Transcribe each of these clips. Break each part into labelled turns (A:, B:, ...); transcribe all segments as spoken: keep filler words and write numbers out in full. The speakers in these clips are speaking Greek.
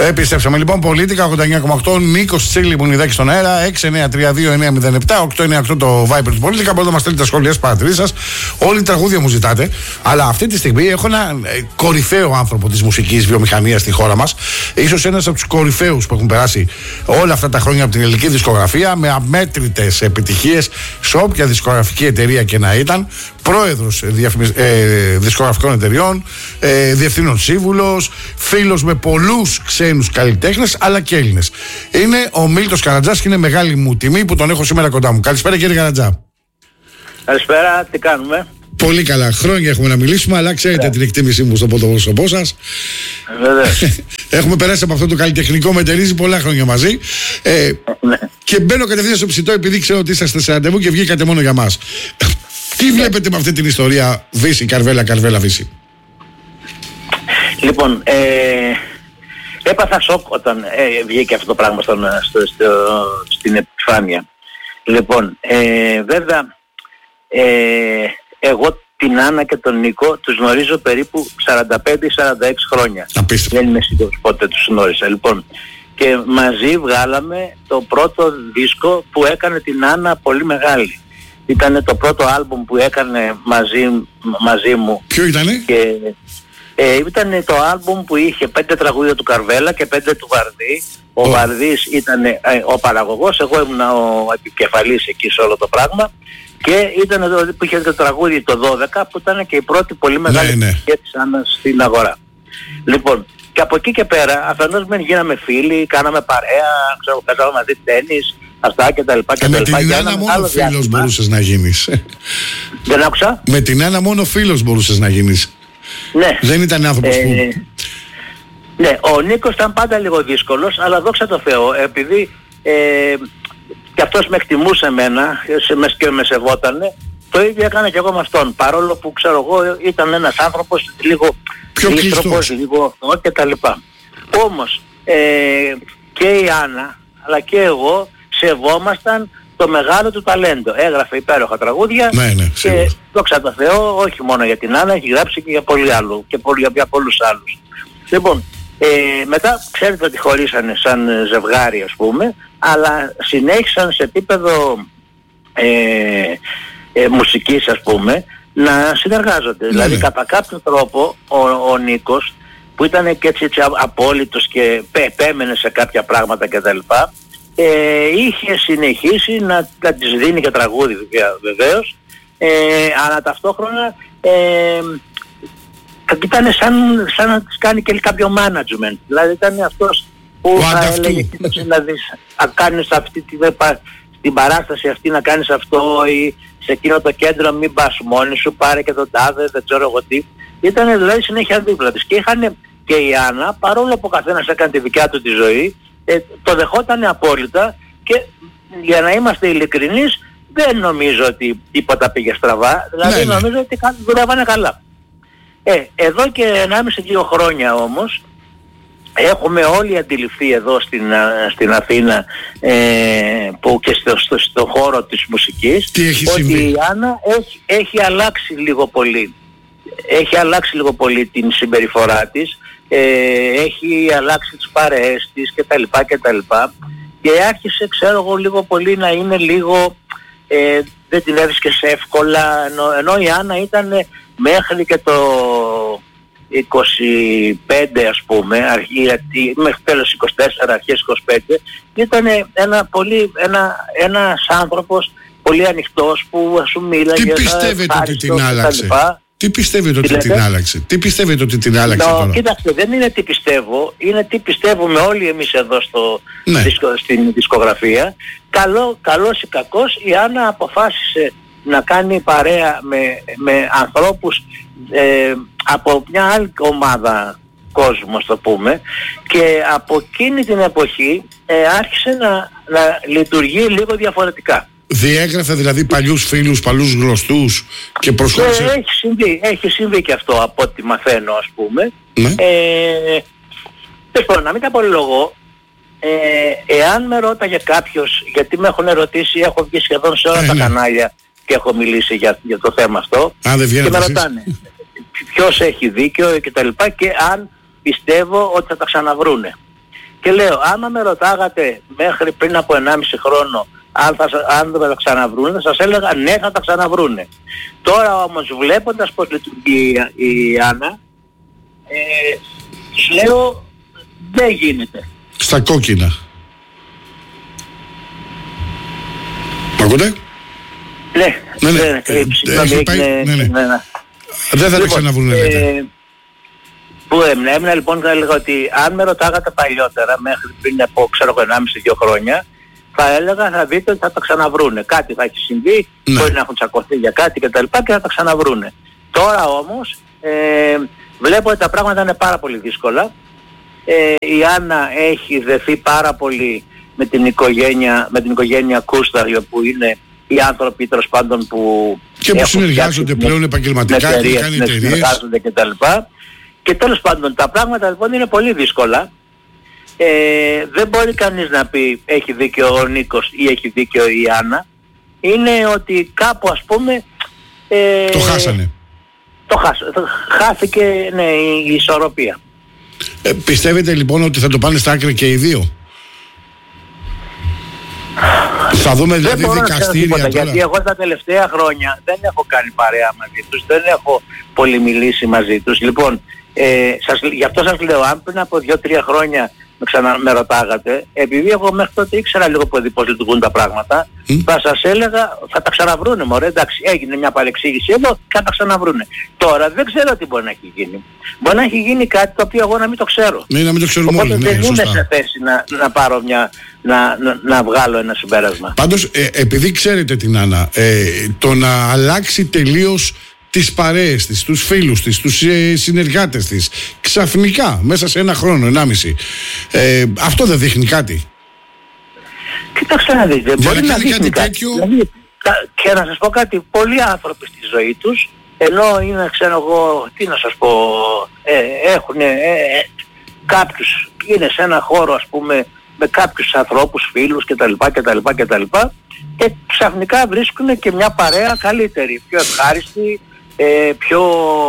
A: Επιστρέψαμε λοιπόν. Πολίτικα ογδόντα εννιά κόμμα οκτώ. Νίκος Τσίλι που είναι στον αέρα. έξι εννιά τρία δύο εννιά μηδέν επτά οκτώ εννιά οκτώ το Viber του Πολίτικα. Μπορείτε να μας στείλετε τα σχόλια σας, παρατηρήσεις σας. Όλοι τραγούδια μου ζητάτε. Αλλά αυτή τη στιγμή έχω έναν κορυφαίο άνθρωπο της μουσικής βιομηχανίας στη χώρα μας. Ίσως ένας από τους κορυφαίους που έχουν περάσει όλα αυτά τα χρόνια από την ελληνική δισκογραφία. Με αμέτρητες επιτυχίες σε όποια δισκογραφική εταιρεία και να ήταν. Πρόεδρος ε, δισκογραφικών εταιριών, ε, διευθύνων σύμβουλος, φίλος με πολλούς ξένους καλλιτέχνες αλλά και Έλληνες. Είναι ο Μίλτος Καρατζάς και είναι μεγάλη μου τιμή που τον έχω σήμερα κοντά μου. Καλησπέρα κύριε Καρατζά.
B: Καλησπέρα, τι κάνουμε?
A: Πολύ καλά, χρόνια έχουμε να μιλήσουμε, αλλά ξέρετε yeah. την εκτίμησή μου στο πρόσωπό σας.
B: Βέβαια.
A: Έχουμε περάσει από αυτό το καλλιτεχνικό μετερίζει πολλά χρόνια μαζί. Ε, και μπαίνω κατευθείαν στο ψητό επειδή ξέρω ότι είσαστε σε ραντεβού και βγήκατε μόνο για μας. Τι βλέπετε με αυτή την ιστορία Βύση, Καρβέλα, Καρβέλα, Βύση?
B: Λοιπόν, ε, έπαθα σοκ όταν ε, βγήκε αυτό το πράγμα στον, στο, στο, στην επιφάνεια. Λοιπόν, ε, βέβαια, ε, εγώ την Άννα και τον Νίκο τους γνωρίζω περίπου σαράντα πέντε σαράντα έξι χρόνια.
A: Απίστευτο.
B: Δεν είμαι σίγουρος πότε τους γνώρισα. Λοιπόν, και μαζί βγάλαμε το πρώτο δίσκο που έκανε την Άννα πολύ μεγάλη. Ήταν το πρώτο άλμπουμ που έκανε μαζί, μαζί μου.
A: Ποιο ήτανε?
B: Και, ε, ήταν το άλμπουμ που είχε πέντε τραγούδια του Καρβέλα και πέντε του Βαρδί. Ο oh. Βαρδής ήταν ε, ο παραγωγός, εγώ ήμουν ο επικεφαλής εκεί σε όλο το πράγμα. Και ήταν το, που είχε το τραγούδι το δώδεκα που ήταν και η πρώτη πολύ μεγάλη
A: ναι,
B: επιτυχία της Άννας στην αγορά. Λοιπόν, και από εκεί και πέρα αφενός μεν γίναμε φίλοι, κάναμε παρέα, ξέρω, παίζαμε μαζί τένις, αυτά και τα λοιπά και
A: ε,
B: τα λοιπά.
A: Με την Άννα μόνο φίλος μπορούσες να γίνεις.
B: Δεν άκουσα.
A: Με την Άννα μόνο φίλος μπορούσες να γίνεις.
B: Ναι.
A: Δεν ήταν άνθρωπος
B: ε,
A: που...
B: Ναι, ο Νίκος ήταν πάντα λίγο δύσκολος, αλλά δόξα τω Θεώ, επειδή ε, και αυτός με εκτιμούσε εμένα και με σεβότανε, το ίδιο έκανα και εγώ με αυτόν. Παρόλο που ξέρω εγώ ήταν ένας άνθρωπος λίγο δύστροπος, λίγο αυτό και τα λοιπά. Όμως ε, και η Άννα αλλά και εγώ σεβόμασταν το μεγάλο του ταλέντο. Έγραφε υπέροχα τραγούδια
A: ναι, ναι,
B: και δόξα τω Θεώ, όχι μόνο για την Άννα, έχει γράψει και για πολλοί άλλους και για, για πολλούς άλλους. Λοιπόν, ε, μετά ξέρετε ότι χωρίσανε σαν ζευγάρι ας πούμε, αλλά συνέχισαν σε επίπεδο ε, ε, μουσικής ας πούμε να συνεργάζονται. Ναι, δηλαδή ναι. κατά κάποιο τρόπο ο, ο Νίκος που ήταν και έτσι, έτσι απόλυτος και επέμενε σε κάποια πράγματα κτλ. Ε, είχε συνεχίσει να, να της δίνει και τραγούδι βεβαίως, ε, αλλά ταυτόχρονα ε, ήταν σαν, σαν να της κάνει και κάποιο management. Δηλαδή ήταν αυτός που θα έλεγε δηλαδή, να κάνεις αυτή την, την παράσταση αυτή, να κάνεις αυτό ή σε εκείνο το κέντρο μην πας μόνη σου, πάρε και τον τάδε, δεν ξέρω εγώ τι. Ήταν δηλαδή συνέχεια δίπλα της και είχαν και η Άννα, παρόλο που ο καθένας έκανε τη δικιά του τη ζωή, ε, το δεχόταν απόλυτα και για να είμαστε ειλικρινείς δεν νομίζω ότι τίποτα πήγε στραβά, δηλαδή ναι, νομίζω ναι. ότι δουλεύανε καλά. Ε, εδώ και ενάμιση δύο χρόνια όμως έχουμε όλοι αντιληφθεί εδώ στην, στην Αθήνα ε, που και στο, στο, στο χώρο της μουσικής ότι συμβεί? Η Άννα έχει, έχει αλλάξει λίγο πολύ. Έχει αλλάξει λίγο πολύ την συμπεριφορά της, ε, έχει αλλάξει τις παρέες της κτλ. κτλ. Και άρχισε ξέρω εγώ λίγο πολύ να είναι λίγο, ε, δεν την έβρισκες εύκολα, ενώ, ενώ η Άννα ήταν μέχρι και το είκοσι πέντε ας πούμε, αρχή, μέχρι τέλος είκοσι τέσσερα, αρχές είκοσι πέντε, ήταν ένα πολύ, ένα, ένας άνθρωπος πολύ ανοιχτός που σου μίλαγε.
A: Τι πιστεύετε ότι την άλλαξε? Τι πιστεύετε ότι την άλλαξε? Τι πιστεύετε ότι την άλλαξε τώρα?
B: Κοίταξε, δεν είναι τι πιστεύω, είναι τι πιστεύουμε όλοι εμείς εδώ στο,
A: ναι.
B: δισκο, στην δισκογραφία. Καλό, καλός ή κακός, η Άννα αποφάσισε να κάνει παρέα με, με ανθρώπους ε, από μια άλλη ομάδα κόσμου, ας το πούμε, και από εκείνη την εποχή ε, άρχισε να, να λειτουργεί λίγο διαφορετικά.
A: Διέγραφε δηλαδή παλιούς φίλους, παλιούς γνωστούς και προσχώρησε.
B: Ε, έχει, συμβεί, έχει συμβεί και αυτό από ό,τι μαθαίνω ας πούμε.
A: Ναι.
B: Ε, λοιπόν, να μην τα πολυλογώ, ε, εάν με ρώταγε κάποιος, γιατί με έχουν ερωτήσει, έχω βγει σχεδόν σε όλα ε, τα ναι. κανάλια και έχω μιλήσει για, για το θέμα αυτό.
A: Α, δεν
B: και με ρωτάνε ποιος έχει δίκιο και τα λοιπά και αν πιστεύω ότι θα τα ξαναβρούνε. Και λέω, άμα με ρωτάγατε μέχρι πριν από ενάμιση χρόνο αν θα, αν θα τα ξαναβρούνε, θα σας έλεγα ναι, θα τα ξαναβρούνε. Τώρα όμως βλέποντας πως λειτουργεί η Άννα, ε, τους λέω δεν γίνεται.
A: Στα κόκκινα. Μ' ακούτε?
B: Ναι,
A: ναι, ναι.
B: ναι,
A: Ε, έχει πάει, ναι, ναι.
B: ναι, ναι.
A: Δεν θα τα ξαναβρούνε.
B: Ε, που έμεινα, έμεινα λοιπόν θα έλεγα ότι αν με ρωτάγατε παλιότερα, μέχρι πριν από ξέρω εγώ ενάμιση δύο χρόνια, θα έλεγα θα δείτε ότι θα τα ξαναβρούνε. Κάτι θα έχει συμβεί, ναι. Μπορεί να έχουν τσακωθεί για κάτι κτλ. Και, και θα τα ξαναβρούνε. Τώρα όμως ε, βλέπω ότι τα πράγματα είναι πάρα πολύ δύσκολα. Ε, η Άννα έχει δεθεί πάρα πολύ με την οικογένεια, με την οικογένεια Κούσταριο, που είναι οι άνθρωποι τέλος πάντων που
A: και που συνεργάζονται πλέον επαγγελματικά,
B: εταιρείες, κάνει εταιρείες. Συνεργάζονται κτλ. Και τέλος πάντων τα πράγματα λοιπόν είναι πολύ δύσκολα. Ε, δεν μπορεί κανείς να πει έχει δίκιο ο Νίκος ή έχει δίκιο η Άννα. Είναι ότι κάπου ας πούμε ε,
A: το χάσανε.
B: Το χάσανε. Χάθηκε ναι, η ισορροπία.
A: Ε, πιστεύετε λοιπόν ότι θα το πάνε στα άκρη και οι δύο? Θα δούμε δηλαδή δικαστήρια τώρα?
B: Γιατί εγώ τα τελευταία χρόνια δεν έχω κάνει παρέα μαζί τους, δεν έχω πολύ μιλήσει μαζί τους. Λοιπόν, ε, σας, γι' αυτό σας λέω, αν πριν από δύο τρία χρόνια με, ξανα, με ρωτάγατε, επειδή εγώ μέχρι τότε ήξερα λίγο πολύ πώς λειτουργούν τα πράγματα, mm. θα σας έλεγα, θα τα ξαναβρούνε μωρέ, εντάξει, έγινε μια παρεξήγηση εδώ και θα τα ξαναβρούνε. Τώρα δεν ξέρω τι μπορεί να έχει γίνει. Μπορεί να έχει γίνει κάτι το οποίο εγώ να μην το ξέρω.
A: Ναι, να μην το ξέρουμε όλοι.
B: Οπότε
A: ναι,
B: δεν είμαι σε θέση να, να πάρω μια, να, να, να βγάλω ένα συμπέρασμα.
A: Πάντως, ε, επειδή ξέρετε την Άννα, ε, το να αλλάξει τελείως τις παρέες της, τους φίλους της, τους ε, συνεργάτες της, ξαφνικά, μέσα σε ένα χρόνο, ενάμιση, ε, αυτό δεν δείχνει κάτι?
B: Κοιτάξτε να δείτε,
A: για
B: μπορεί
A: να,
B: να
A: κάνει
B: δείχνει
A: κάτι,
B: κάτι
A: τέτοιο...
B: δηλαδή, και να σας πω κάτι, πολλοί άνθρωποι στη ζωή τους, ενώ είναι, ξέρω εγώ, τι να σας πω, ε, έχουν ε, ε, κάποιους, είναι σε ένα χώρο ας πούμε, με κάποιους ανθρώπους, φίλους κτλ. κτλ, κτλ και ξαφνικά βρίσκουν και μια παρέα καλύτερη, πιο ευχάριστη, ε, πιο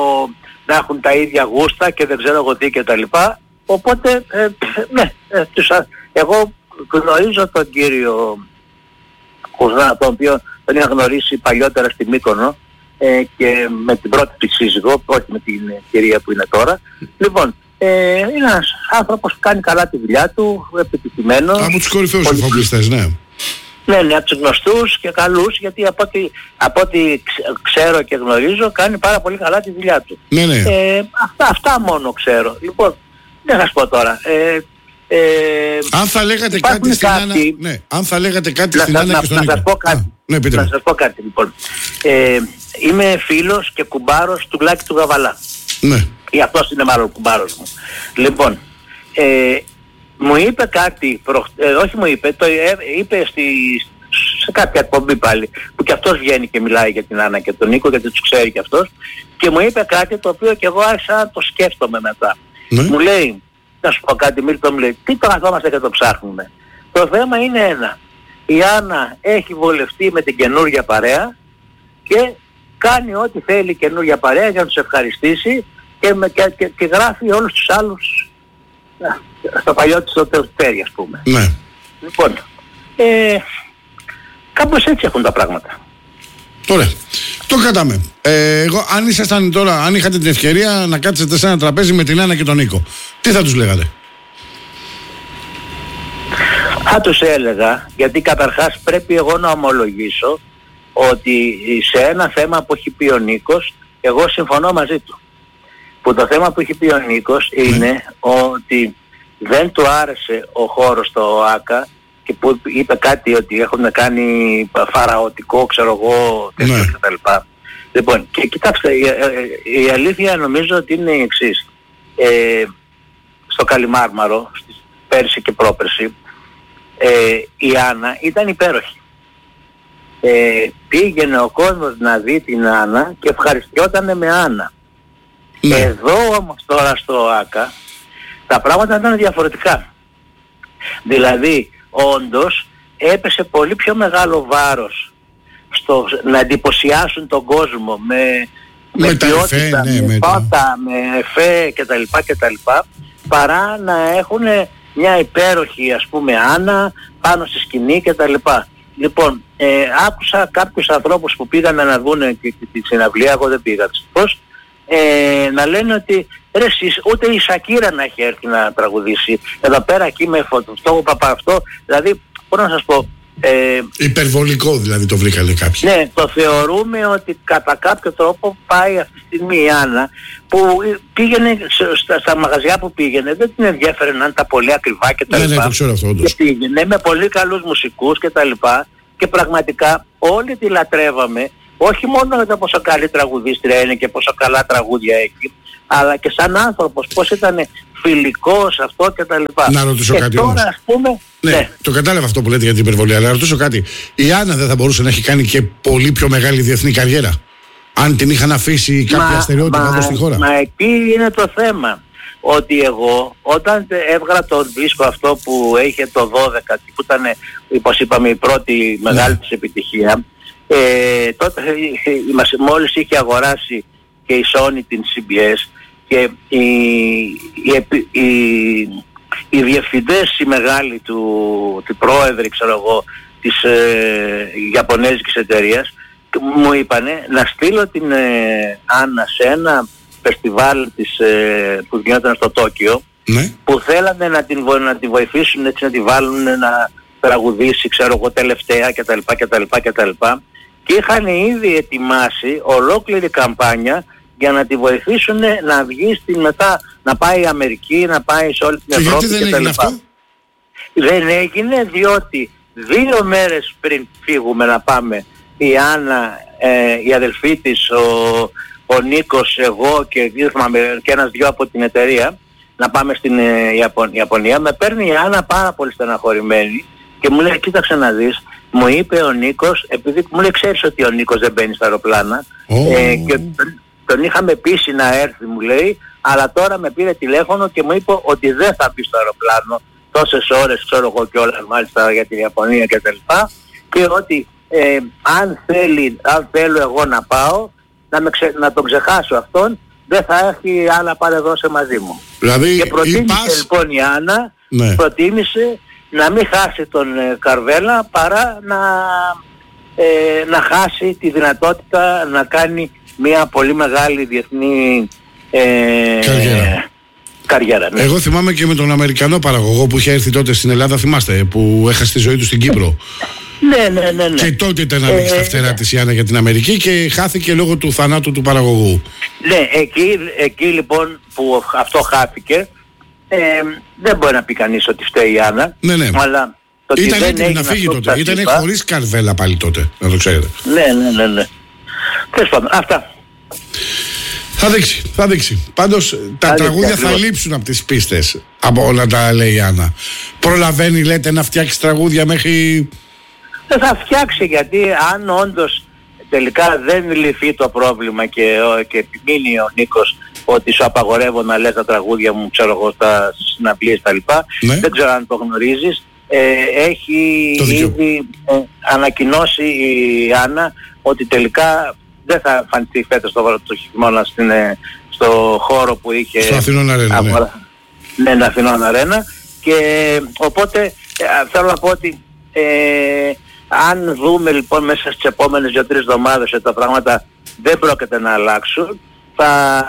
B: να έχουν τα ίδια γούστα και δεν ξέρω εγώ τι κτλ. Οπότε, ε, ναι, ε, τους, εγώ γνωρίζω τον κύριο Κουρδά, τον οποίο τον είχα γνωρίσει παλιότερα στη Μύκονο ε, και με την πρώτη της σύζυγο, όχι με την κυρία που είναι τώρα. Λοιπόν, ε, είναι ένας άνθρωπος που κάνει καλά τη δουλειά του, επιτυχημένος.
A: Από τους κορυφαίους εφοπλιστές, ναι.
B: Ναι, ναι, από τους γνωστούς και καλούς, γιατί από ό,τι, από ό,τι ξέρω και γνωρίζω κάνει πάρα πολύ καλά τη δουλειά του.
A: Ναι, ναι.
B: Ε, αυτά, αυτά μόνο ξέρω. Λοιπόν, δεν θα σας πω τώρα. Ε, ε,
A: αν θα λέγατε κάτι στην Άννα, ναι, αν θα λέγατε κάτι
B: να,
A: στην
B: να,
A: Άννα
B: να,
A: και στον
B: να
A: Νίκο.
B: σας πω κάτι.
A: Α, ναι, πείτε
B: να
A: μου.
B: σας πω κάτι λοιπόν. Ε, είμαι φίλος και κουμπάρος του Γλάκη του Γαβαλά.
A: Ναι.
B: Ή αυτός είναι μάλλον κουμπάρος μου. Λοιπόν, ε, μου είπε κάτι, προχ... ε, όχι μου είπε, το ε, είπε στη, σε κάποια εκπομπή πάλι, που και αυτός βγαίνει και μιλάει για την Άννα και τον Νίκο, γιατί τους ξέρει και αυτός, και μου είπε κάτι το οποίο και εγώ άρχισα να το σκέφτομαι μετά.
A: Ναι.
B: Μου λέει, να σου πω κάτι, Μίλτο, μου λέει, τι το καθόμαστε και το ψάχνουμε. Το θέμα είναι ένα. Η Άννα έχει βολευτεί με την καινούργια παρέα και κάνει ό,τι θέλει η καινούργια παρέα για να τους ευχαριστήσει και, με, και, και, και γράφει όλους τους άλλους στο παλιό της το τέρι, ας πούμε.
A: Ναι.
B: Λοιπόν, ε, κάπως έτσι έχουν τα πράγματα.
A: Ωραία. Το κρατάμε. Ε, εγώ, αν ήσασταν τώρα, αν είχατε την ευκαιρία να κάτσετε σε ένα τραπέζι με την Άννα και τον Νίκο, τι θα τους λέγατε?
B: Θα τους έλεγα, γιατί καταρχάς πρέπει εγώ να ομολογήσω ότι σε ένα θέμα που έχει πει ο Νίκος, εγώ συμφωνώ μαζί του. Που το θέμα που έχει πει ο Νίκος είναι ναι. ότι δεν του άρεσε ο χώρος στο ΟΑΚΑ και που είπε κάτι ότι έχουν κάνει φαραωτικό, ξέρω εγώ,
A: ναι.
B: κτλ. Λοιπόν, και κοιτάξτε, η, η αλήθεια νομίζω ότι είναι η εξής. Ε, στο Καλιμάρμαρο, πέρσι και πρόπερσι, ε, η Άννα ήταν υπέροχη. Ε, πήγαινε ο κόσμος να δει την Άννα και ευχαριστιότανε με Άννα. Ναι. Εδώ όμως τώρα στο ΟΑΚΑ τα πράγματα ήταν διαφορετικά. Δηλαδή, όντως έπεσε πολύ πιο μεγάλο βάρος στο να εντυπωσιάσουν τον κόσμο με, με, με ποιότητα,
A: εφέ, ναι,
B: με
A: με
B: φώτα, με εφέ κτλ, κτλ, παρά να έχουν μια υπέροχη ας πούμε Άννα πάνω στη σκηνή κτλ. Λοιπόν, ε, άκουσα κάποιους ανθρώπους που πήγαν να δουν τη, τη, τη συναυλία, εγώ δεν πήγα δυστυχώς, ε, να λένε ότι ρε εσείς, ούτε η Σακύρα να έχει έρθει να τραγουδήσει εδώ πέρα εκεί με φωτοστό, παπά αυτό, δηλαδή μπορώ να σας πω. Ε,
A: Υπερβολικό δηλαδή το βρήκανε κάποιοι.
B: Ναι, το θεωρούμε ότι κατά κάποιο τρόπο πάει αυτή τη στιγμή η Άννα που πήγαινε στα, στα μαγαζιά που πήγαινε, δεν την ενδιαφέρε να είναι τα πολύ ακριβά και τα
A: ναι,
B: λοιπά.
A: Ναι, το ξέρω αυτό όντως.
B: Και πήγαινε με πολύ καλούς μουσικούς και τα λοιπά και πραγματικά όλοι τη λατρεύαμε, όχι μόνο για το πόσο καλή τραγουδίστρια είναι και πόσο καλά τραγούδια έχει, αλλά και σαν άνθρωπος, πώς ήταν φιλικός αυτό και τα λοιπά.
A: Να ρωτήσω
B: και
A: κάτι
B: τώρα,
A: όμως.
B: Ας πούμε,
A: ναι, ναι, το κατάλαβα αυτό που λέτε για την υπερβολή, αλλά να ρωτήσω κάτι. Η Άννα δεν θα μπορούσε να έχει κάνει και πολύ πιο μεγάλη διεθνή καριέρα, αν την είχαν αφήσει κάποια αστεριότητα εδώ στη χώρα?
B: Μα εκεί είναι το θέμα. Ότι εγώ όταν έβγαλα το δίσκο αυτό που είχε το δώδεκα, που ήταν, όπως είπαμε, η πρώτη μεγάλη ναι. της επιτυχία, ε, τότε μόλις είχε αγοράσει και η Sony την σι μπι ες και οι, οι, οι, οι διευθυντές οι μεγάλοι του, του πρόεδροι, ξέρω εγώ, της ε, Ιαπωνέζικης εταιρείας μου είπανε να στείλω την ε, Άννα σε ένα φεστιβάλ της, ε, που γινόταν στο Τόκιο, ναι. που θέλανε να την, να την βοηθήσουν, έτσι να τη βάλουν να τραγουδήσει, ξέρω εγώ, τελευταία κτλ. κτλ, κτλ. Και είχαν ήδη ετοιμάσει ολόκληρη καμπάνια για να τη βοηθήσουν να βγει στην μετά, να πάει η Αμερική, να πάει σε όλη την
A: και
B: Ευρώπη
A: γιατί δεν έγινε αυτό?
B: Δεν έγινε διότι δύο μέρες πριν φύγουμε να πάμε, η Άννα, ε, η αδελφή της, ο, ο Νίκος, εγώ και, και ένας δυο από την εταιρεία να πάμε στην ε, Ιαπων, Ιαπωνία, με παίρνει η Άννα πάρα πολύ στεναχωρημένη και μου λέει κοίταξε να δεις, μου είπε ο Νίκος, επειδή μου λέει ξέρεις ότι ο Νίκος δεν μπαίνει στα αεροπλάνα oh. ε, και τον είχαμε πείσει να έρθει μου λέει, αλλά τώρα με πήρε τηλέφωνο και μου είπε ότι δεν θα μπει στο αεροπλάνο τόσες ώρες, ξέρω εγώ και όλα μάλιστα για την Ιαπωνία και τα λοιπά, και ότι ε, αν θέλει, αν θέλω εγώ να πάω να, με ξε, να τον ξεχάσω αυτόν, δεν θα έχει άλλα παρεδώσει μαζί μου.
A: Δηλαδή,
B: και προτίμησε
A: πας...
B: λοιπόν η Άννα,
A: ναι.
B: προτίμησε να μην χάσει τον ε, Καρβέλα παρά να, ε, να χάσει τη δυνατότητα να κάνει μια πολύ μεγάλη διεθνή ε,
A: καριέρα.
B: καριέρα ναι.
A: Εγώ θυμάμαι και με τον Αμερικανό παραγωγό που είχε έρθει τότε στην Ελλάδα, θυμάστε, που έχασε τη ζωή του στην Κύπρο.
B: Ναι, ναι, ναι, ναι.
A: Και τότε ήταν να ανοίξει τα φτερά της η Άννα για την Αμερική και χάθηκε λόγω του θανάτου του παραγωγού.
B: Ναι, εκεί, εκεί λοιπόν που αυτό χάθηκε, ε, δεν μπορεί να πει κανείς ότι φταίει η Άννα.
A: Ναι, ναι.
B: Αλλά το
A: ήταν έτοιμη να φύγει τότε. Ήταν χωρίς Καρβέλα πάλι τότε, να το ξέρετε.
B: Ναι, ναι, ναι, ναι. Τέλος πάντων, αυτά.
A: Θα δείξει, θα δείξει. Πάντως τα τραγούδια θα λείψουν από τις πίστες, από όλα τα λέει η Άννα. Προλαβαίνει, λέτε, να φτιάξει τραγούδια μέχρι...
B: Δεν θα φτιάξει, γιατί αν όντως τελικά δεν λυθεί το πρόβλημα και, και επιμείνει ο Νίκος ότι σου απαγορεύω να λες τα τραγούδια μου, ξέρω εγώ, στα συναυλίες τα λοιπά, ναι. δεν ξέρω αν το γνωρίζεις, ε, έχει
A: το
B: ήδη ε, ανακοινώσει η Άννα ότι τελικά δεν θα εμφανιστεί φέτος το, το χειμώνα στην, ε, στο χώρο που είχε...
A: Στο Αθηνών Αρένα, ναι.
B: Ναι, ναι, Αθηνών Αρένα, και οπότε ε, θέλω να πω ότι ε, αν δούμε λοιπόν μέσα στις επόμενες δύο τρεις εβδομάδες ότι τα πράγματα δεν πρόκειται να αλλάξουν, θα,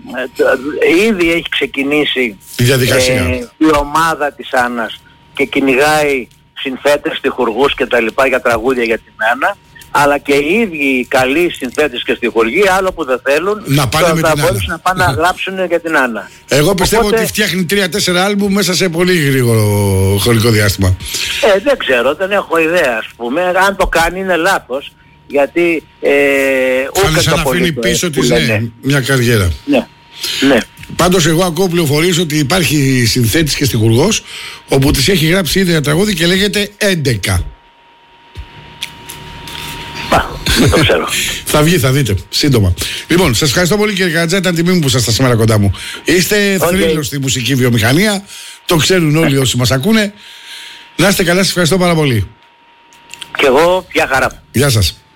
B: ε, ήδη έχει ξεκινήσει
A: η διαδικασία.
B: Ε, η ομάδα της Άννας και κυνηγάει συνθέτες, στιχουργούς και τα λοιπά για τραγούδια για την Άννα, αλλά και οι ίδιοι οι καλοί συνθέτες και στιχουργοί, άλλο που δεν θέλουν,
A: να πάνε με
B: θα
A: την
B: μπορούσαν να πάνε να γράψουν για την Άννα.
A: Εγώ πιστεύω Οπότε... ότι φτιάχνει τρία τέσσερα άλμπουμ μέσα σε πολύ γρήγορο χρονικό διάστημα.
B: Ε, δεν ξέρω, δεν έχω ιδέα, ας πούμε. Αν το κάνει είναι λάθος, γιατί ε,
A: ούτε σαν να αφήνει πίσω της, ναι, μια καριέρα.
B: Ναι, ναι.
A: Πάντως εγώ ακούω πληροφορίες ότι υπάρχει συνθέτης και στιχουργός όπου της έχει γράψει ήδη ένα τραγούδι και λέγεται έντεκα.
B: Δεν το ξέρω.
A: Θα βγει, θα δείτε, σύντομα. Λοιπόν, σας ευχαριστώ πολύ κύριε Καρατζά, ήταν τιμή μου που ήσασταν σήμερα κοντά μου. Είστε okay. θρύλος στη μουσική βιομηχανία, το ξέρουν όλοι όσοι μας ακούνε. Να είστε καλά, σας ευχαριστώ πάρα πολύ.
B: Και εγώ, πια χαρά.
A: Γεια σας.